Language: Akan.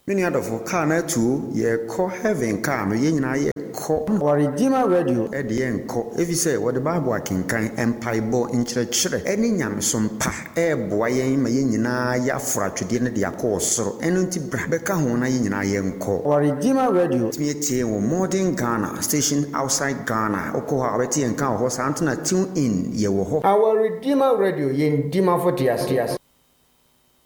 Many other for car na too, ye call heaven car, no yen na ye call our Redeemer Radio at the end call. If you say what the Bible can empire bo in church, any yam some pa, boy, mayina ya frat to the course, so and Becca Hona yen call. Our Redeemer Radio, me modern Ghana, station outside Ghana, Okoha, Betty and Cow horse Antona tune in, ye wo. Our Redeemer Radio, yen Dima for Tias.